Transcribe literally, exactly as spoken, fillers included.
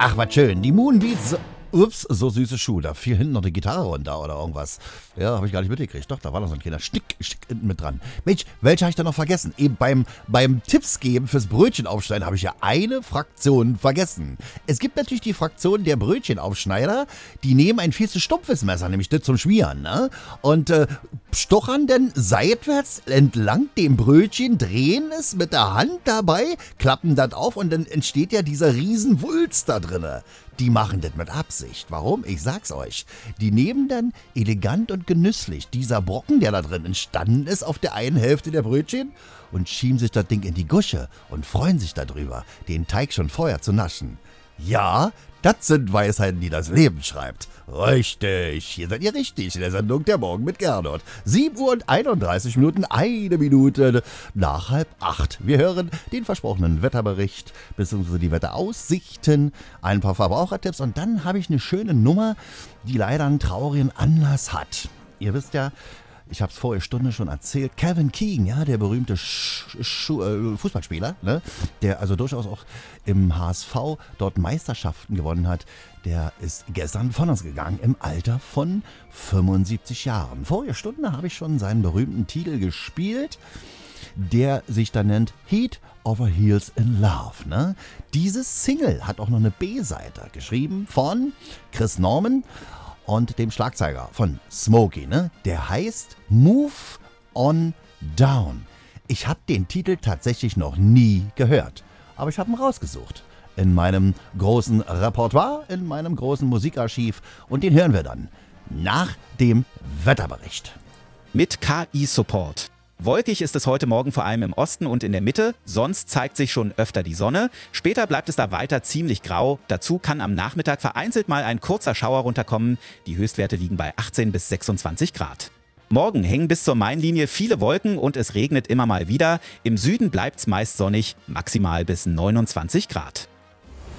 Ach, was schön. Die Moonbeats. Ups, so süße Schuh. Da fiel hinten noch eine Gitarre runter oder irgendwas. Ja, habe ich gar nicht mitgekriegt. Doch, da war noch so ein kleiner Stick, Stick hinten mit dran. Mensch, welche habe ich da noch vergessen? Eben beim, beim Tipps geben fürs Brötchenaufschneiden habe ich ja eine Fraktion vergessen. Es gibt natürlich die Fraktion der Brötchenaufschneider, die nehmen ein viel zu stumpfes Messer, nämlich das zum Schmieren, ne? Und äh, stochern dann seitwärts entlang dem Brötchen, drehen es mit der Hand dabei, klappen das auf und dann entsteht ja dieser riesen Wulst da drinne. Die machen das mit Absicht. Warum? Ich sag's euch. Die nehmen dann elegant und genüsslich dieser Brocken, der da drin entstanden ist, auf der einen Hälfte der Brötchen und schieben sich das Ding in die Gusche und freuen sich darüber, den Teig schon vorher zu naschen. Ja, das sind Weisheiten, die das Leben schreibt. Richtig, hier seid ihr richtig in der Sendung Der Morgen mit Gernot. sieben Uhr und einunddreißig Minuten, eine Minute nach halb acht. Wir hören den versprochenen Wetterbericht bzw. die Wetteraussichten, ein paar Verbrauchertipps und dann habe ich eine schöne Nummer, die leider einen traurigen Anlass hat. Ihr wisst ja, ich habe es vorige Stunde schon erzählt, Kevin Keegan, ja, der berühmte Sch- Sch- äh, Fußballspieler, ne, der also durchaus auch im H S V dort Meisterschaften gewonnen hat, der ist gestern von uns gegangen im Alter von fünfundsiebzig Jahren. Vorige Stunde habe ich schon seinen berühmten Titel gespielt, der sich da nennt Head Over Heels in Love. Ne? Dieses Single hat auch noch eine B-Seite, geschrieben von Chris Norman und dem Schlagzeuger von Smokey, ne? Der heißt Move On Down. Ich habe den Titel tatsächlich noch nie gehört, aber ich habe ihn rausgesucht in meinem großen Repertoire, in meinem großen Musikarchiv und den hören wir dann nach dem Wetterbericht. Mit K I-Support. Wolkig ist es heute Morgen vor allem im Osten und in der Mitte, sonst zeigt sich schon öfter die Sonne. Später bleibt es da weiter ziemlich grau. Dazu kann am Nachmittag vereinzelt mal ein kurzer Schauer runterkommen. Die Höchstwerte liegen bei achtzehn bis sechsundzwanzig Grad. Morgen hängen bis zur Mainlinie viele Wolken und es regnet immer mal wieder. Im Süden bleibt es meist sonnig, maximal bis neunundzwanzig Grad.